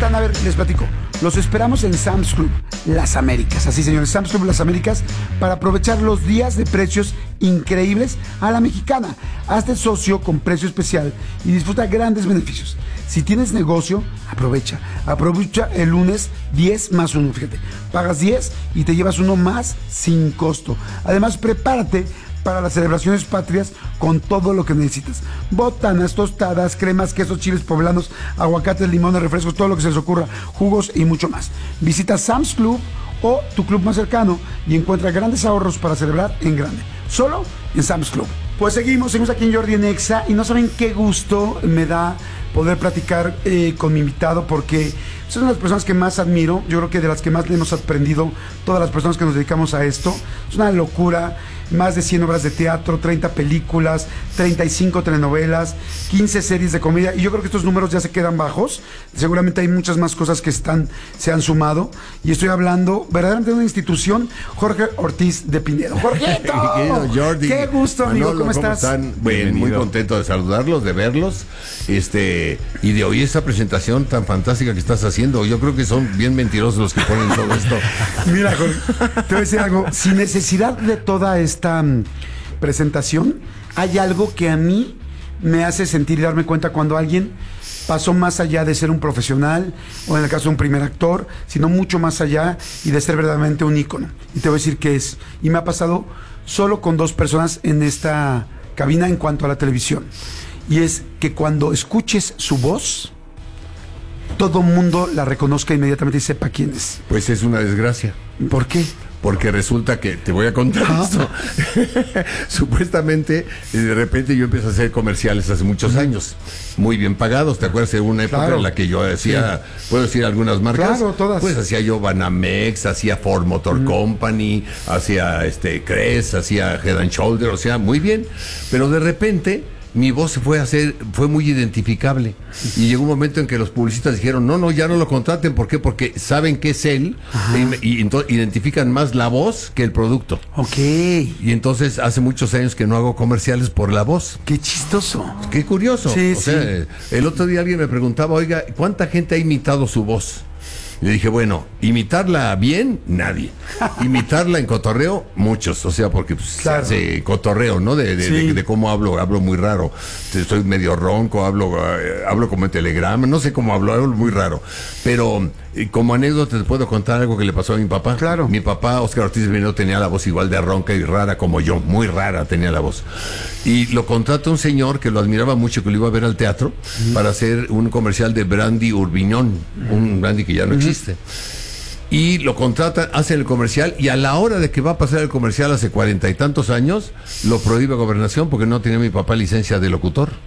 están? A ver, les platico. Los esperamos en Sam's Club Las Américas. Así, señores, Sam's Club Las Américas, para aprovechar los días de precios increíbles a la mexicana. Hazte socio con precio especial y disfruta grandes beneficios. Si tienes negocio, aprovecha. Aprovecha el lunes 10 más 1, fíjate. Pagas 10 y te llevas uno más sin costo. Además, prepárate para las celebraciones patrias con todo lo que necesitas. Botanas, tostadas, cremas, quesos, chiles poblanos, aguacates, limones, refrescos, todo lo que se les ocurra, jugos y mucho más. Visita Sam's Club o tu club más cercano y encuentra grandes ahorros para celebrar en grande. Solo en Sam's Club. Pues seguimos aquí en Jordi en Exa y no saben qué gusto me da poder platicar con mi invitado, porque son las personas que más admiro. Yo creo que de las que más le hemos aprendido todas las personas que nos dedicamos a esto. Es una locura. Más de 100 obras de teatro, 30 películas, 35 telenovelas, 15 series de comedia. Y yo creo que estos números ya se quedan bajos. Seguramente hay muchas más cosas que se han sumado. Y estoy hablando verdaderamente de una institución, Jorge Ortiz de Pinedo. ¡Jorgito! Jordi, ¡Qué gusto, Manolo, amigo! ¿Cómo estás? Están? Bien, muy contento de saludarlos, de verlos. Y de oír esta presentación tan fantástica que estás haciendo. Yo creo que son bien mentirosos los que ponen todo esto. Mira, Jorge, te voy a decir algo. Sin necesidad de toda esta presentación, hay algo que a mí me hace sentir y darme cuenta cuando alguien pasó más allá de ser un profesional, o en el caso de un primer actor, sino mucho más allá y de ser verdaderamente un ícono. Y te voy a decir qué es. Y me ha pasado solo con 2 personas en esta cabina en cuanto a la televisión. Y es que cuando escuches su voz, todo mundo la reconozca inmediatamente y sepa quién es. Pues es una desgracia. ¿Por qué? Porque resulta que, te voy a contar esto. Supuestamente, de repente yo empecé a hacer comerciales hace muchos años, muy bien pagados. ¿Te acuerdas de una época en la que yo hacía, puedo decir algunas marcas? Claro, todas. Pues hacía yo Banamex, hacía Ford Motor Company, hacía Crest, hacía Head and Shoulder, o sea, muy bien. Pero de repente mi voz fue muy identificable. Y llegó un momento en que los publicistas dijeron, no, ya no lo contraten. ¿Por qué? Porque saben que es él. Y entonces identifican más la voz que el producto. Ok. Y entonces hace muchos años que no hago comerciales por la voz. Qué chistoso. Qué curioso. Sí, o sea, el otro día alguien me preguntaba, oiga, ¿cuánta gente ha imitado su voz? Y le dije, bueno, imitarla bien, nadie. Imitarla en cotorreo, muchos. O sea, porque pues, se hace cotorreo, ¿no? De cómo hablo muy raro. Estoy medio ronco, hablo como en telegrama, no sé cómo hablo muy raro. Pero como anécdota te puedo contar algo que le pasó a mi papá. Claro. Mi papá, Óscar Ortiz de Pinedo, tenía la voz igual de ronca y rara como yo, muy rara tenía la voz. Y lo contrata un señor que lo admiraba mucho, que lo iba a ver al teatro, para hacer un comercial de brandy Urbiñón, un brandy que ya no existe. Y lo contratan, hacen el comercial, y a la hora de que va a pasar el comercial hace 40 y tantos años, lo prohíbe Gobernación porque no tenía mi papá licencia de locutor.